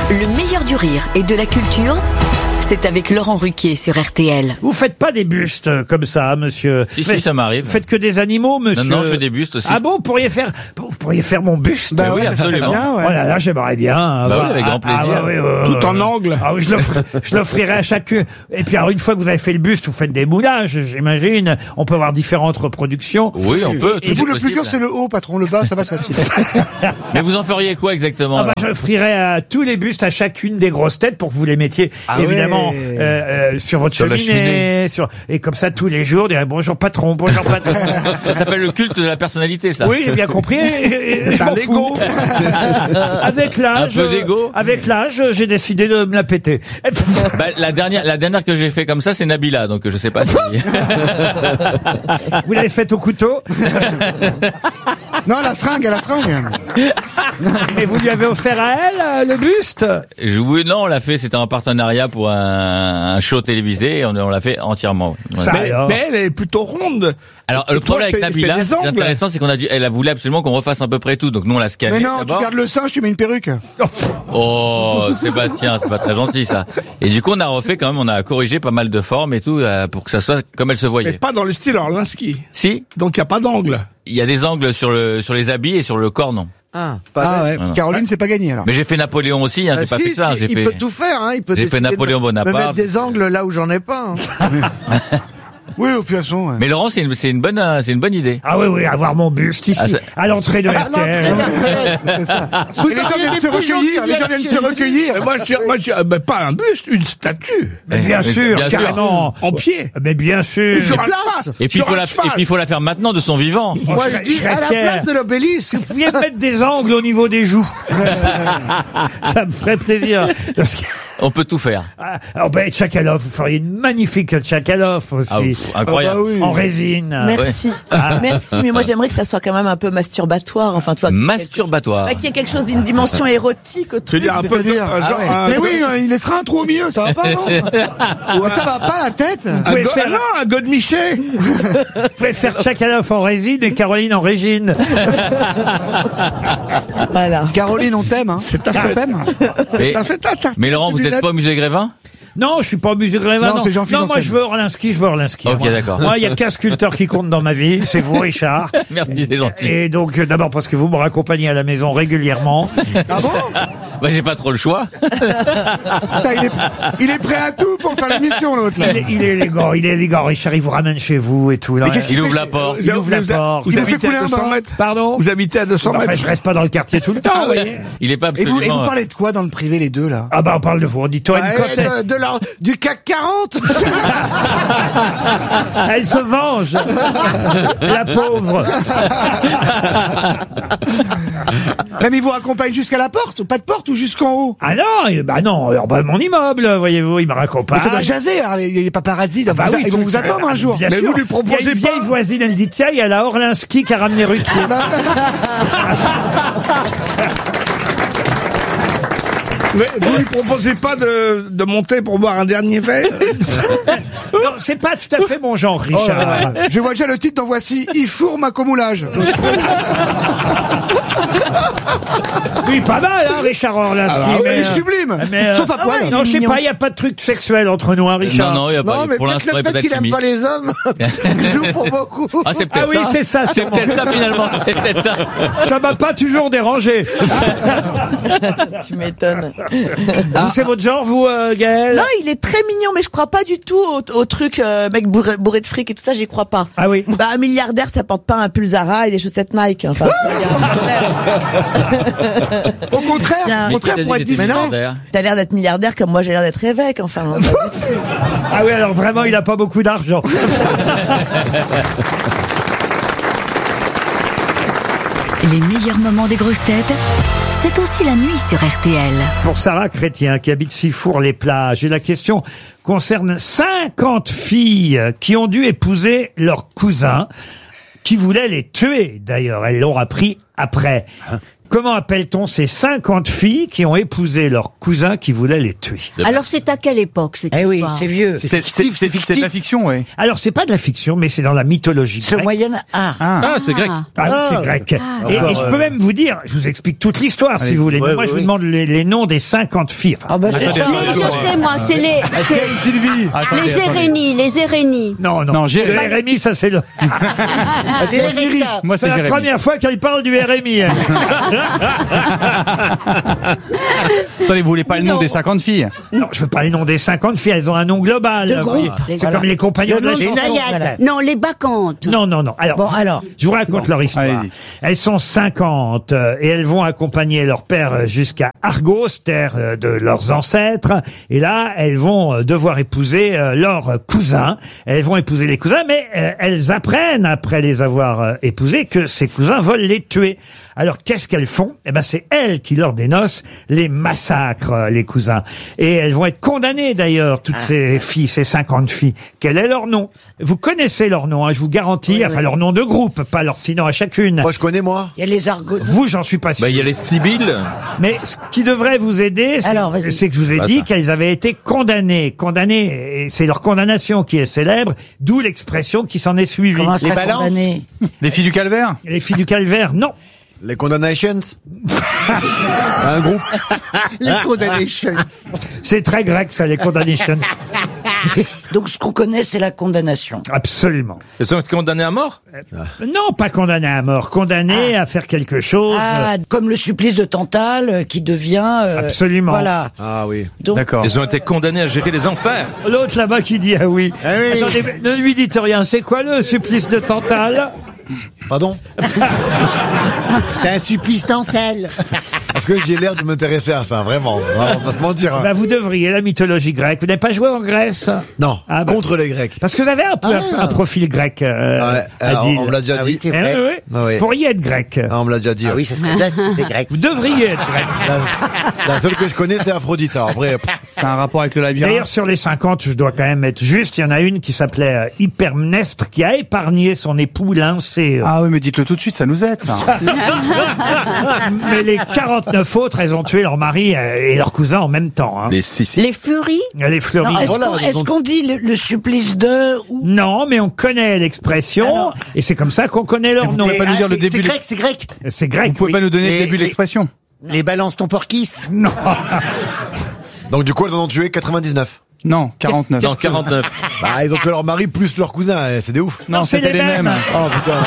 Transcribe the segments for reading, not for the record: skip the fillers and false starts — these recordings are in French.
Le meilleur du rire et de la culture, c'est avec Laurent Ruquier sur RTL. Vous faites pas des bustes comme ça, monsieur? Si, ça m'arrive. Vous faites que des animaux, monsieur? Non, je fais des bustes aussi. Ah bon, vous pourriez faire mon buste? Bah oui, absolument. Bien, ouais. Oh là là, j'aimerais bien. Bah oui, avec grand plaisir. Tout en angle. Ah oui, je l'offrirai à chacun. Et puis alors, une fois que vous avez fait le buste, vous faites des moulages, j'imagine. On peut avoir différentes reproductions. Oui, on peut. Et vous, le plus dur, c'est le haut, patron. Le bas, ça va, c'est facile. Mais vous en feriez quoi exactement? Ah bah, j'offrirai à tous les bustes à chacune des grosses têtes pour que vous les mettiez, évidemment, sur votre Sur la cheminée. Et comme ça, tous les jours, dire bonjour patron, bonjour patron. Ça s'appelle le culte de la personnalité, ça. Oui, j'ai bien compris. Je m'en fous. Avec l'âge, Un peu d'ego. Avec l'âge, j'ai décidé de me la péter. Bah, la dernière que j'ai fait comme ça, c'est Nabila, donc je sais pas si. Vous l'avez faite au couteau? Non, la seringue. Et vous lui avez offert à elle le buste? Oui, non, on l'a fait, c'était en partenariat pour un show télévisé, et on l'a fait entièrement. Ça, alors. Mais elle est plutôt ronde. Alors, le problème avec Nabila, des ce qui est angles. intéressant, c'est elle a voulu absolument qu'on refasse à peu près tout, donc nous on l'a scanné. Mais non, tu d'abord. gardes le singe, tu mets une perruque. Oh, Sébastien, c'est pas très gentil, ça. Et du coup, on a refait quand même, on a corrigé pas mal de formes et tout, pour que ça soit comme elle se Mais voyait. pas dans le style Orlinski. Si, Donc il n'y a pas d'angle. il y a des angles sur les habits et sur le corps, non. Ah ouais. Voilà. Caroline, c'est pas gagné, alors. Mais j'ai fait Napoléon aussi, hein, j'ai pas fait ça. Il peut tout faire, hein. Il peut J'ai fait décider Napoléon de me Bonaparte. mettre des angles là où j'en ai pas. Hein. Oui, au toute façon, ouais. Mais Laurent, c'est une bonne idée. Ah oui, avoir mon buste ici, Ah, c'est- à l'entrée de RTL. C'est ça. Et les gens viennent se recueillir, Mais moi, mais pas un buste, une statue. Mais bien sûr, bien sûr. carrément. En pied. Mais bien sûr. Sur un place. cheval. Et puis Sur un cheval. il faut la faire maintenant de son vivant. Moi, Moi, je je dis serais à la fier. place de l'obélisque. Vous pouviez me mettre des angles au niveau des joues. Ça me ferait plaisir. Parce que, On peut tout faire. alors, Tchakalov, vous feriez une magnifique Tchakalov aussi. Ah, incroyable. Ah bah oui. En résine. Merci. Merci. Mais moi, j'aimerais que ça soit quand même un peu masturbatoire. Enfin, tu vois. Masturbatoire. Qu'il y ait quelque chose d'une dimension érotique au Je veux truc. dire, un peu de, C'est-à-dire, genre, Mais oui, il laissera un trou au milieu, ça va pas, non? Ouais, ça va pas, la tête? un godemiché. Vous pouvez faire Tchakalov en résine et Caroline en régine. Voilà. Caroline, on t'aime, hein. C'est ta On fête. t'aime. Mais Laurent, vous n'êtes pas au musée Grévin? Non, je suis pas au musée Grévin. Non, c'est Jean-Philippe Non, moi, Janssen. je veux Orlinski. Ok, d'accord. Moi, il y a qu'un sculpteur qui compte dans ma vie. C'est vous, Richard. Merci, c'est gentil. Et donc, d'abord parce que vous me raccompagnez à la maison régulièrement. Ah bon? Bah, j'ai pas trop le choix. Putain, il est prêt à tout pour faire l'émission, l'autre, là. Il est élégant, Richard, il vous ramène chez vous et tout. Là. Mais qu'est-ce Il ouvre la porte. Il ouvre la porte. Vous Il vous fait habitez couler à un 200 bain. mètres. Pardon? Vous habitez à 200 Enfin, mètres. je reste pas dans le quartier tout le temps, vous voyez. Il est pas Et vous absolument. parlez de quoi dans le privé, les deux, là? Ah bah, on parle de vous. On dit toi une côte. Du CAC 40. Elle se venge. La pauvre. Mais il vous raccompagne jusqu'à la porte? Pas de porte ou jusqu'en haut? Ah non, bah non, alors, bah, mon immeuble, voyez-vous, il me raccompagne. Mais ça doit jaser, alors, les paparazzis, Bah oui, ils vont tout- vous attendre un jour. Bien Mais sûr. vous lui proposez Il y a une vieille pas voisine, elle dit tiens, il y a la Orlinski qui a ramené Ruquier. Mais vous lui proposez pas de monter pour boire un dernier verre? Non, c'est pas tout à fait mon genre, Oh là Richard. là. Je vois déjà le titre, donc voici, il fourre ma commoulage. Oui, pas mal, hein, Richard Orlinski. Ah, mais, il est sublime. Sauf à poil. Non, je sais pas, il n'y a pas de truc sexuel entre nous, hein, Richard. Non, il y a pas. Non, mais Pour peut-être l'instant, il y le a fait peut-être qu'il aime chimie. pas les hommes joue pour beaucoup. Ah, c'est peut-être Ah oui, ça. c'est ça, C'est peut-être ça, finalement. C'est peut-être ça. Ça m'a pas toujours dérangé. Tu m'étonnes. Vous, c'est votre genre, vous, Gaël? Non, il est très mignon, mais je crois pas du tout au truc mec bourré de fric et tout ça, j'y crois pas. Ah oui. Bah, un milliardaire, ça porte pas un pull Zara et des chaussettes Nike. Enfin, Au contraire, Bien. pour être Mais non. t'as l'air d'être milliardaire comme moi j'ai l'air d'être évêque, enfin. Ah oui, alors vraiment, il a pas beaucoup d'argent. Les meilleurs moments des grosses têtes, c'est aussi la nuit sur RTL. Pour Sarah Chrétien, qui habite Sifour-les-Plages, et la question concerne 50 filles qui ont dû épouser leur cousin, qui voulait les tuer, d'ailleurs. Elles l'ont appris après. Comment appelle-t-on ces 50 filles qui ont épousé leur cousin qui voulait les tuer? Alors c'est à quelle époque cette Eh oui, histoire? c'est vieux. C'est de la fiction, oui. Alors, c'est pas de la fiction, mais c'est dans la mythologie Ce grecque. moyen... Ah. Ah, c'est grec. Ah oui, c'est grec. Et je peux même vous dire, je vous explique toute l'histoire si Allez. vous voulez. Mais Ouais, moi, ouais, je vous ouais. demande les noms des 50 filles. Enfin, Ah bah c'est ça. Je sais moi, c'est les Sylvie. les Érénies, les Érénies. non, Non, le Jérémie. RMI, ça c'est le. Moi, C'est c'est la Jérémy. première fois qu'elle parle du RMI. hein. Attendez, vous voulez pas le nom Non. des 50 filles? Non, je veux pas les noms des 50 filles, elles ont un nom global. De vous groupe. voyez. C'est Voilà. comme les compagnons de la Les chanson. naïades. Non, les bacchantes. Non. Alors, Bon, alors. je vous raconte leur histoire. Allez-y. Elles sont 50 et elles vont accompagner leur père jusqu'à Argos, terre de leurs ancêtres. Et là, elles vont devoir épouser leurs cousins. Elles vont épouser les cousins, mais elles apprennent, après les avoir épousés, que ces cousins veulent les tuer. Alors, qu'est-ce qu'elles font? Eh ben, c'est elles qui, lors des noces, les massacrent, les cousins. Et elles vont être condamnées, d'ailleurs, toutes ces filles, ces 50 filles. Quel est leur nom? Vous connaissez leur nom, hein, je vous garantis. Enfin, leur nom de groupe, pas leur petit nom à chacune. Moi, je connais, moi. Il y a les argots. Vous, j'en suis pas sûr. Bah, il y a les Sibylles. Mais ce qui devrait vous aider, Alors, vas-y. c'est que je vous ai Pas dit ça. qu'elles avaient été condamnées. Condamnées, et c'est leur condamnation qui est célèbre, d'où l'expression qui s'en est suivie. Comment ça balances. condamné? Les filles du calvaire? Les filles du calvaire, non. Les Condamnations. Un groupe. Les condamnations. C'est très grec, ça, les condamnations. Donc ce qu'on connaît, c'est la condamnation. Absolument. Elles sont condamnées à mort? Non, pas condamnées à mort, condamnées à faire quelque chose. Ah, comme le supplice de Tantale qui devient... Absolument. Voilà. Ah oui. Donc, D'accord. Elles ont été condamnées à gérer les enfers. L'autre là-bas qui dit ah oui. Attendez, ne lui dites rien. C'est quoi le supplice de Tantale? Pardon? c'est un supplice Tantale. Parce que j'ai l'air de m'intéresser à ça, vraiment. On va pas se mentir. hein. Bah, vous devriez, la mythologie grecque. Vous n'avez pas joué en Grèce? Non, Ah, bah. contre les Grecs. Parce que vous avez un peu un profil grec, Ouais, alors, Adil. on me l'a déjà dit. Eh oui, oui. Ah oui. Vous pourriez être grec. Ah, on me l'a déjà dit. ouais. ça serait des Grecs. Vous devriez être grec. La seule que je connais, c'est Aphrodite. Alors après, C'est un rapport avec le labyrinthe? D'ailleurs, sur les 50, je dois quand même être juste, il y en a une qui s'appelait Hypermnestre, qui a épargné son époux Lyncée. Ah oui, mais dites-le tout de suite, ça nous aide, ça. Mais les 49 autres, elles ont tué leur mari et leur cousin en même temps. Hein. Les six. Les furies. Les fleuries. Non, est-ce voilà, qu'on ils ont- dit le supplice de... ou- Non, mais on connaît l'expression, Alors- et c'est comme ça qu'on connaît leur nom. pouvez pas nous dire le début de- c'est grec. C'est grec, Vous pouvez oui. pas nous donner le Les- début de les- l'expression? Les balances ton porquis. Non. donc du coup, elles en ont tué 99. Non, 49. Dans 49. Bah, ils ont tué leur mari plus leur cousin. C'est des ouf. Non, c'est c'était les les mêmes. mêmes. Oh putain.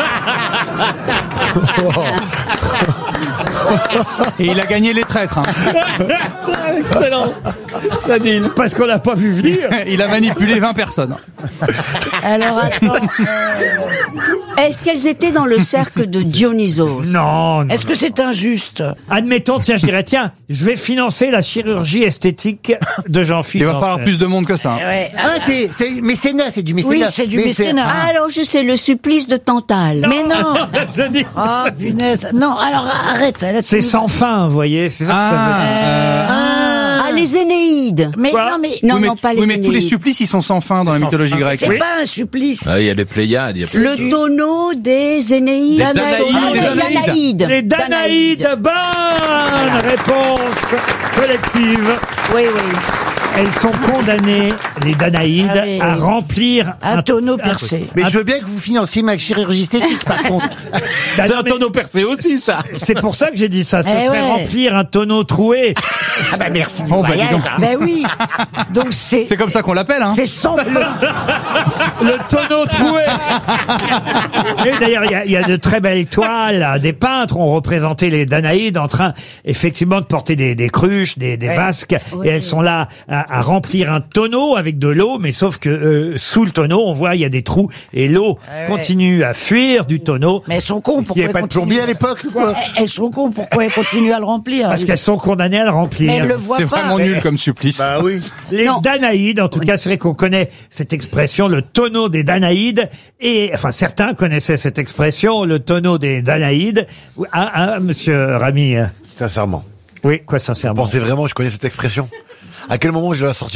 Et il a gagné les traîtres. Hein. Excellent. Parce qu'on l'a pas vu venir. Il a manipulé 20 personnes. Alors attends. Est-ce qu'elles étaient dans le cercle de Dionysos? Non, non. Est-ce que c'est injuste? Admettons, tiens, je dirais, tiens, je vais financer la chirurgie esthétique de Jean-Philippe. Il va falloir plus de monde que ça. Hein. Ouais. Ah, c'est mécénat, c'est du mécénat. Oui, c'est du Mais mécénat. Ah, alors je sais, le supplice de Tantale. Mais non. Je dis, Ah, punaise. Non, alors arrête. Là, c'est tu- sans fin, vous voyez. C'est ça que ça veut dire. Ah, les Énéides. Mais Quoi non, mais... Non, oui, mais, non, pas les oui, mais tous les Énéides. supplices, ils sont sans fin dans la mythologie grecque. C'est Oui. pas un supplice. Ah, il y a les Pléiades. Il y a Le tonneau des Énéides. Les Ah, Danaïdes. les Les Danaïdes, bonne réponse collective. Oui, oui. Elles sont condamnées, les Danaïdes, Ah oui. à remplir Un tonneau percé. Mais je veux bien que vous financiez ma chirurgie esthétique, par contre. Bah C'est non, un mais tonneau percé aussi, ça. c'est pour ça que j'ai dit ça. Ce Eh serait ouais. remplir un tonneau troué. Ah bah merci. Oh, bah, dis donc. Ben oui. Donc c'est... C'est comme ça qu'on l'appelle, hein. C'est sans... Le tonneau troué. Et d'ailleurs, il y a de très belles toiles. Là. Des peintres ont représenté les Danaïdes en train, effectivement, de porter des cruches, des vasques. Oui. Et elles sont là à remplir un tonneau avec de l'eau, mais sauf que sous le tonneau, on voit il y a des trous et l'eau continue à fuir du tonneau Mais elles sont cons. Il Pourquoi n'y avait elles pas de continuent plombier à l'époque, ou quoi? Elles sont cons. Pourquoi elles continuent à le remplir? parce qu'elles sont condamnées à le Mais remplir. elles le voient C'est pas. vraiment nul comme supplice. Bah oui. Les Non. Danaïdes, en tout cas, c'est vrai qu'on connaît cette expression, le tonneau des Danaïdes, et enfin certains connaissaient cette expression, le tonneau des Danaïdes. Monsieur Rami. Sincèrement. Oui, quoi sincèrement. Pensez vraiment que je connais cette expression? À quel moment je la sortirai?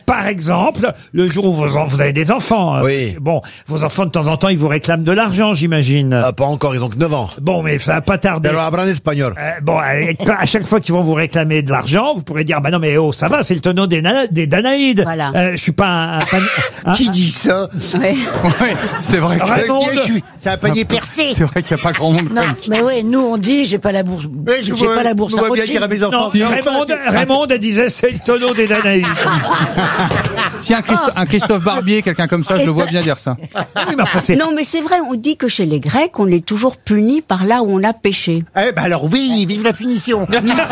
par exemple, le jour où vous avez des enfants. Oui. Bon, vos enfants, de temps en temps, ils vous réclament de l'argent, j'imagine. Pas encore, ils ont que 9 ans. Bon, mais ça va pas tarder. Pero hablan espagnol. Bon, à chaque fois qu'ils vont vous réclamer de l'argent, vous pourrez dire, bah non, mais oh, ça va, c'est le tonneau des Danaïdes. Voilà. Je suis pas Qui dit ça? Ouais. Oui, c'est vrai. Raymond, C'est un panier percé. C'est vrai qu'il n'y a pas grand monde. Non, mais ouais, nous on dit j'ai pas la bourse. Je J'ai pas la bourse je à vois bien Rothschild. dire à mes enfants. Non, Raymond disait, c'est le tonneau des Danaïdes. Si un Christophe Barbier, quelqu'un comme ça, je le vois bien dire ça. Oui, mais enfin, Non, mais c'est vrai, on dit que chez les Grecs, on est toujours puni par là où on a péché. Eh ben alors oui, vive la punition.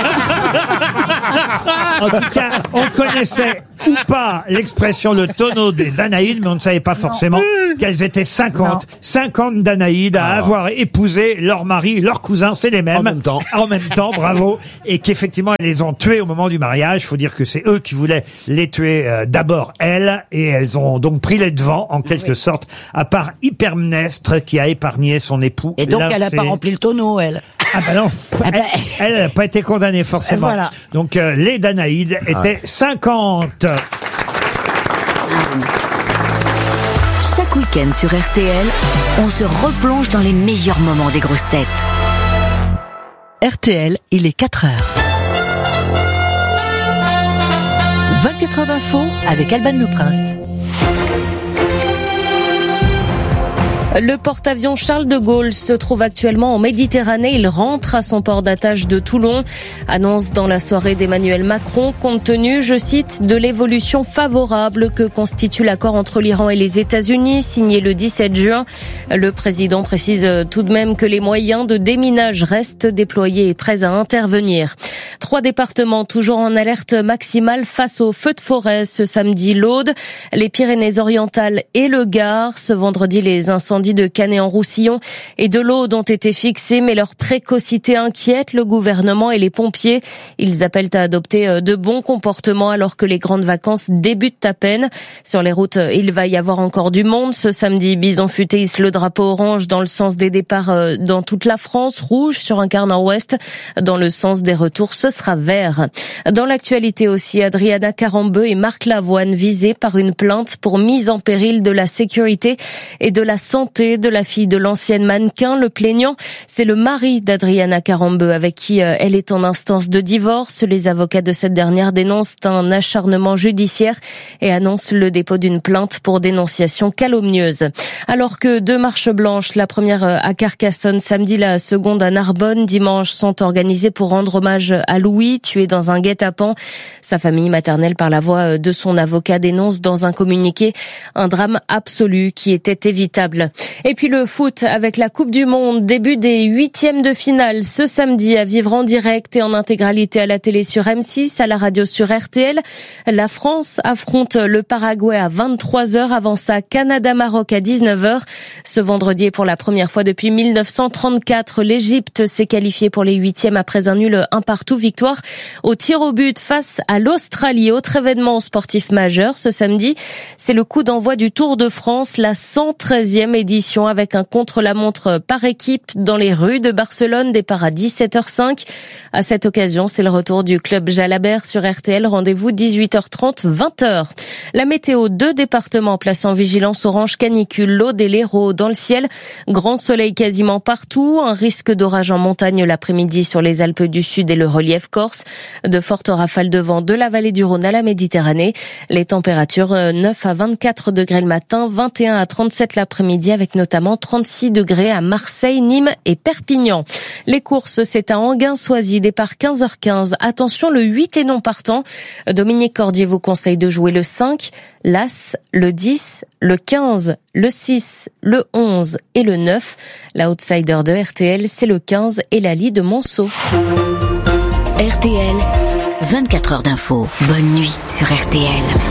En tout cas, on connaissait ou pas l'expression le tonneau des Danaïdes, mais on ne savait pas forcément qu'elles étaient 50. 50 Danaïdes à avoir épousé leur mari, leurs cousins, c'est les mêmes. En même temps. En même temps, bravo. Et qu'effectivement, elles les ont tués au moment du mariage. Faut dire que c'est eux qui voulaient les tuer d'abord, elles. Et elles ont donc pris les devants, en quelque sorte, à part Hypermnestre qui a épargné son époux. Et donc Là, elle a c'est- pas rempli le tonneau, elle. Ah ben non, elle n'a pas été condamnée forcément. Voilà. Donc les Danaïdes étaient 50. Chaque week-end sur RTL, on se replonge dans les meilleurs moments des grosses têtes. RTL, il est 4 heures. 24 heures d'info avec Alban Le Prince. Le porte-avions Charles de Gaulle se trouve actuellement en Méditerranée. Il rentre à son port d'attache de Toulon. Annonce dans la soirée d'Emmanuel Macron, compte tenu, je cite, de l'évolution favorable que constitue l'accord entre l'Iran et les États-Unis, signé le 17 juin. Le président précise tout de même que les moyens de déminage restent déployés et prêts à intervenir. 3 départements toujours en alerte maximale face aux feux de forêt ce samedi. L'Aude, les Pyrénées-Orientales et le Gard. Ce vendredi, les incendies de Canet-en-Roussillon et de l'Aude ont été fixés, mais leur précocité inquiète le gouvernement et les pompiers. Ils appellent à adopter de bons comportements alors que les grandes vacances débutent à peine. Sur les routes, il va y avoir encore du monde. Ce samedi, Bison Futé hisse le drapeau orange dans le sens des départs dans toute la France, rouge sur un quart nord-ouest. Dans le sens des retours, ce sera vert. Dans l'actualité aussi, Adriana Carambeu et Marc Lavoine visés par une plainte pour mise en péril de la sécurité et de la santé de la fille de l'ancienne mannequin. Le plaignant, c'est le mari d'Adriana Carambeu avec qui elle est en instance de divorce. Les avocats de cette dernière dénoncent un acharnement judiciaire et annoncent le dépôt d'une plainte pour dénonciation calomnieuse. Alors que 2 marches blanches, la première à Carcassonne samedi, la seconde à Narbonne dimanche, sont organisées pour rendre hommage à Louis, tué dans un guet-apens. Sa famille maternelle, par la voix de son avocat, dénonce dans un communiqué un drame absolu qui était évitable. Et puis le foot avec la Coupe du Monde, début des 8e de finale ce samedi à vivre en direct et en intégralité à la télé sur M6, à la radio sur RTL. La France affronte le Paraguay à 23h, avant ça Canada-Maroc à 19h. Ce vendredi, pour la première fois depuis 1934, l'Égypte s'est qualifiée pour les 8e après un nul 1-1, victoire au tir au but face à l'Australie. Autre événement sportif majeur ce samedi, c'est le coup d'envoi du Tour de France, la 113e édition avec un contre-la-montre par équipe dans les rues de Barcelone, départ à 17h05. À cette occasion, c'est le retour du club Jalabert sur RTL. Rendez-vous 18h30, 20h. La météo, 2 départements placés en vigilance orange canicule, l'Aude et l'Hérault. Dans le ciel, grand soleil quasiment partout, un risque d'orage en montagne l'après-midi sur les Alpes du Sud et le relief corse. De fortes rafales de vent de la vallée du Rhône à la Méditerranée. Les températures 9 à 24 degrés le matin, 21 à 37 l'après-midi, avec notamment 36 degrés à Marseille, Nîmes et Perpignan. Les courses, c'est à Enghien-Soisy, départ 15h15. Attention, le 8 est non partant. Dominique Cordier vous conseille de jouer le 5, l'As, le 10, le 15, le 6, le 11 et le 9. La outsider de RTL, c'est le 15 et Lali de Monceau. RTL, 24 heures d'info. Bonne nuit sur RTL.